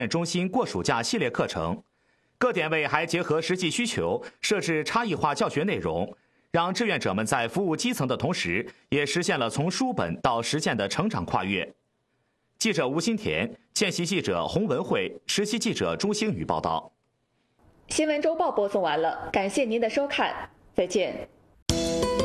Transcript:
中心过暑假系列课程。各点位还结合实际需求，设置差异化教学内容，让志愿者们在服务基层的同时，也实现了从书本到实践的成长跨越。记者吴新田，见习记者洪文慧，实习记者朱星宇报道。 新闻周报播送完了，感谢您的收看，再见。